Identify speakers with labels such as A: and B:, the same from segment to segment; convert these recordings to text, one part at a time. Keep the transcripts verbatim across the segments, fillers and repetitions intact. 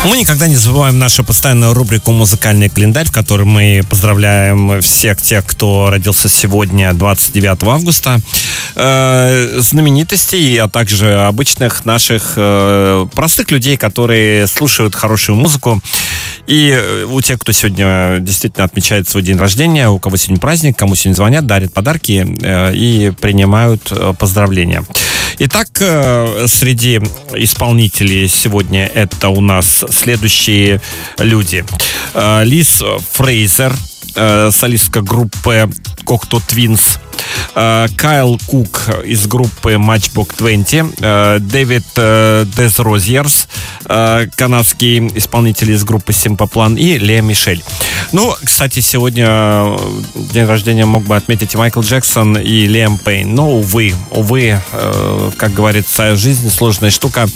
A: Мы никогда не забываем нашу постоянную рубрику «Музыкальный календарь», в которой мы поздравляем всех тех, кто родился сегодня, двадцать девятого августа, э, знаменитостей, а также обычных наших э, простых людей, которые слушают хорошую музыку. И у тех, кто сегодня действительно отмечает свой день рождения, у кого сегодня праздник, кому сегодня звонят, дарят подарки э, и принимают э, поздравления. Итак, э, среди исполнителей сегодня это у нас следующие люди. Э, Лиз Фрейзер, э, солистка группы Cocteau Twins. Uh, Кайл Кук из группы Matchbox двадцать, uh, Дэвид uh, Дезрозьерс, uh, канадский исполнитель из группы Simple Plan, и Леа Мишель. Ну, кстати, сегодня день рождения мог бы отметить и Майкл Джексон, и Лиам Пейн, но, увы, увы, uh, как говорится, жизнь сложная штука,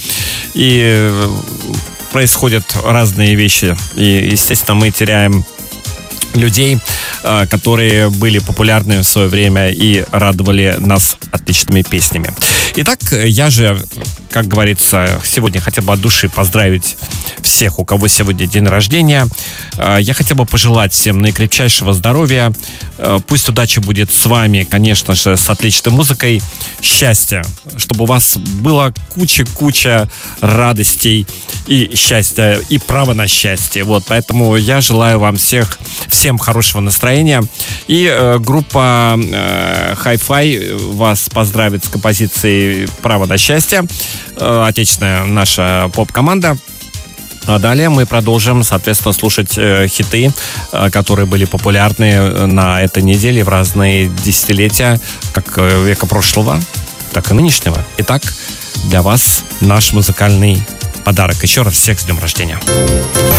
A: и происходят разные вещи, и, естественно, мы теряем людей, которые были популярны в свое время и радовали нас отличными песнями. Итак, я же, как говорится, сегодня хотел бы от души поздравить всех, у кого сегодня день рождения. Я хотел бы пожелать всем наикрепчайшего здоровья. Пусть удача будет с вами, конечно же, с отличной музыкой. Счастья, чтобы у вас было куча-куча радостей и счастья, и право на счастье. Вот, поэтому я желаю вам всех, всем хорошего настроения. И э, группа э, Hi-Fi вас поздравит с композицией «Право на счастье». Э, отечественная наша поп-команда. А далее мы продолжим, соответственно, слушать э, хиты, э, которые были популярны на этой неделе в разные десятилетия, как э, века прошлого, так и нынешнего. Итак, для вас наш музыкальный подарок. Еще раз всех с днем рождения.